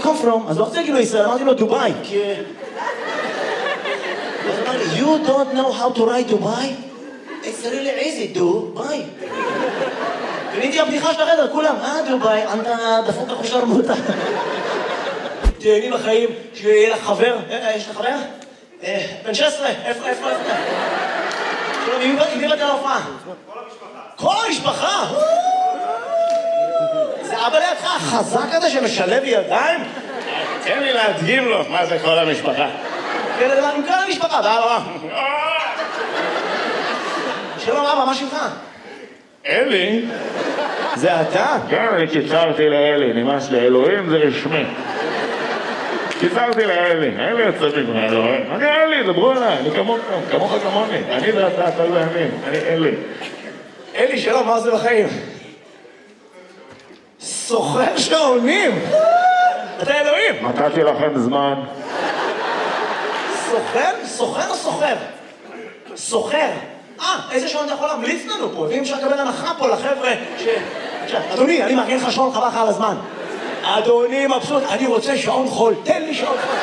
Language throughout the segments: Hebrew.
come from? אז לא רוצה להגיד לו ישראל, אמרתי לו דובאי, כי... אז אמר לי, you don't know how to write Dubai? It's really easy, Dubai. קניתי הבדיחה של החדר, כולם, דובאי, אתה דפוק אחושר מותה. תהני בחיים, שיהיה לך חבר, יש לך חבר? בן 16, איפה? עם מי באת להופעה? כל המשפחה. זה אבא לידך החזק הזה שמשלב ידיים? תן לי להדגים לו מה זה כל המשפחה. עם כל המשפחה, ואבא. שלום אבא, מה שמך? אלי? זה אתה? כן, אני קיצרתי לאלי, נמאס לאלוהים זה רשמי. קיצרתי לאלי, אלי יוצא מגמר, אלוהים. אני אלי, דברו אליי, אני כמוך כמוני. אני זה אתה זה אני אלי. אלי, שלום, מה עושה בחיים? סוחר שעונים! אתה אלוהים! נתתי לכם זמן. סוחר? סוחר או סוחר? סוחר. איזה שעון אתה יכול להמליץ לנו פה? ואם אפשר לקבל הנחה פה לחבר'ה ש... אדוני, אני מארגן לך שעון, חבל לך על הזמן. אדוני מבסוט, אני רוצה שעון חול, תן לי שעון חול.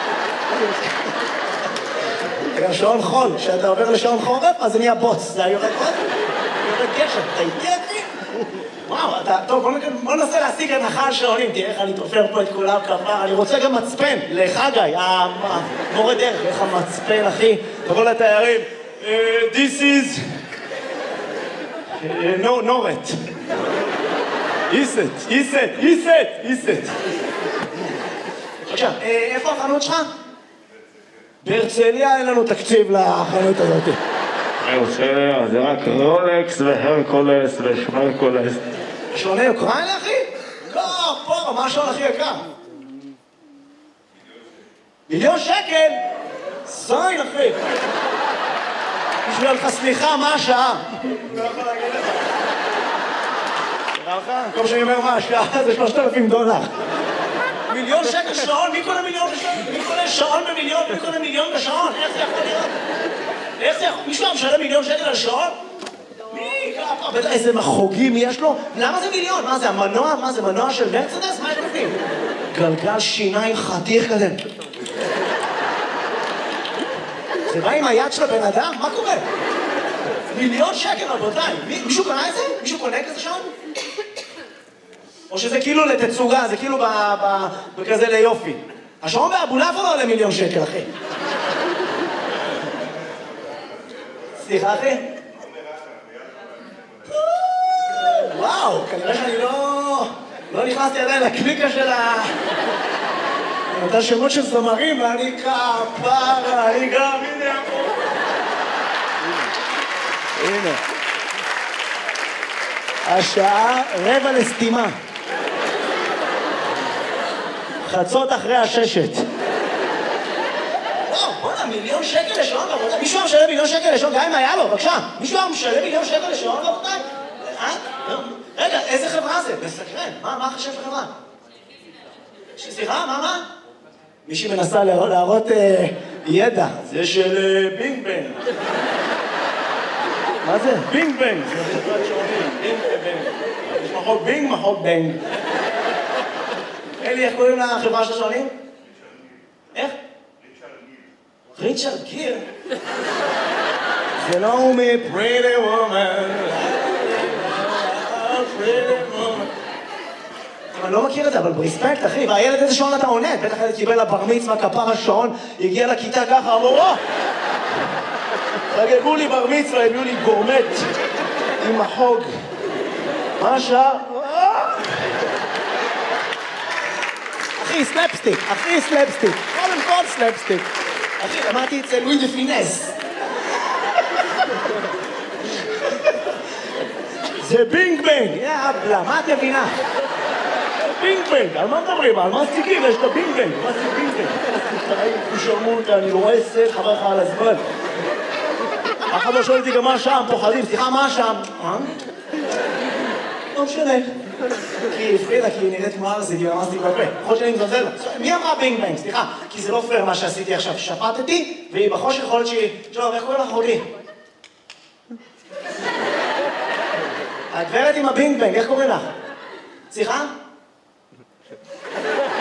גם שעון חול, כשאתה עובר לשעון חורף, אז זה נהיה בוץ. זה יורד עוד? יורד גשם, אתה איתי אחי? וואו, טוב, בוא ננסה להשיג הנחה על שעונים, תראה איך אני תופר פה את כולם כפר, אני רוצה גם מצפן, לחגי, המורה דרך, איך המצפן אחי, תבוא לתיירים, this is נורת. איסט. עכשיו, איפה החנות שלך? בהרצליה אין לנו תקציב לחנות הזאת. בהרצליה זה רק רולקס והרקולס ושמרקולס. שעוני אוקראינה אחי? לא, פה, מה השעון הכי יקר? מיליון שקל? זין אחי. בשביל לך סליחה, מה השעה? לא יכול להגיד לך. נראה לך? במקום שאני אומר מה השעה זה $3,000. מיליון שקל שעון? מי קונה מיליון בשעון? מי קונה שעון במיליון? מי קונה מיליון בשעון? איך זה יכול להיות? איך זה יכול? מישהו משלם מיליון שקל על שעון? מי? בטח איזה מחוגים יש לו? למה זה מיליון? מה זה המנוע? מה זה מנוע של מרצדס? מה יש בפנים? גלגל שיניים חתיך כזה. זה בא עם היד של הבן אדם? מה קורה? מיליון שקל רבותיי. מישהו קנה את זה? מישהו קונה כזה שעון? או שזה כאילו לתצוגה, זה כאילו בכזה ליופי. השעון באבולעפיה לא עולה מיליון שקל, אחי. סליחה, אחי? וואו, כנראה שאני לא נכנסתי עדיין לקליקה של אותה שמות של זמרים, ואני כפרה, אני גם, הנה פה. הנה. השעה 5:45. חצות אחרי 6. וואו, בוא'נה, מיליון שקל לשעון, רבותיי. מישהו היה משלם מיליון שקל לשעון, גם אם היה לו, בבקשה. מישהו היה משלם מיליון שקל לשעון, רבותיי? רגע, איזה חברה זה? מסקרן. מה החשב של חברה? סליחה, מה? מישהי מנסה להראות ידע. זה של בינג בנג. מה זה? בינג בנג. זה חברת שעונים. בינג בנג. יש מחוק בינג, מחוק בנג. אלי, איך קוראים לחברה של השעונים? איך? ריצ'רד גיר. זה לא הוא מ-Pretty Woman. אני לא מכיר את זה, אבל ברספקט, אחי. והילד איזה שעון אתה עונד? בטח ילד קיבל לבר מצווה, כפר השעון, הגיע לכיתה ככה, אמרו, חגגו לי בר מצווה, הביאו לי גורמט עם החוג. מה השעה? אחי, סלפסטיק. קודם כל סלפסטיק. אחי, למדתי אצל לואי דה פינס. זה בינג בנג. יאבלה, מה את מבינה? בינג בנג, על מה מדברים? על מה סטיקים? יש את הבינג בנג. מה זה בינג בנג? שרמוטה, אני רואה סט, חבר לך על הזמן. אחד לא שואל אותי גם מה השם, פוחדים. סליחה, מה השם? לא משנה. כי היא הפחידה, כי היא נראית כמו ארסית, היא ממש תתבפה. יכול שאני מזלזל לה. מי אמרה בינג בנג? סליחה, כי זה לא פייר מה שעשיתי עכשיו. שפטתי, והיא בחושך יכול להיות שהיא... שלום, איך קוראים לך אחותי? הגברת עם הבינג בנג, איך קוראים לך? סליחה?